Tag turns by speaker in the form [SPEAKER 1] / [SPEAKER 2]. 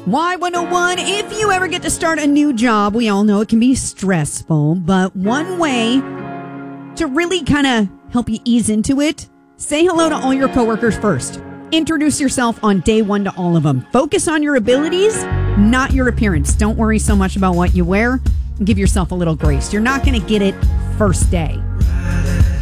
[SPEAKER 1] Y101, if you ever get to start a new job, we all know it can be stressful, but one way to really kind of help you ease into it, say hello to all your coworkers first. Introduce yourself on day one to all of them. Focus on your abilities, not your appearance. Don't worry so much about what you wear. Give yourself a little grace. You're not going to get it first day.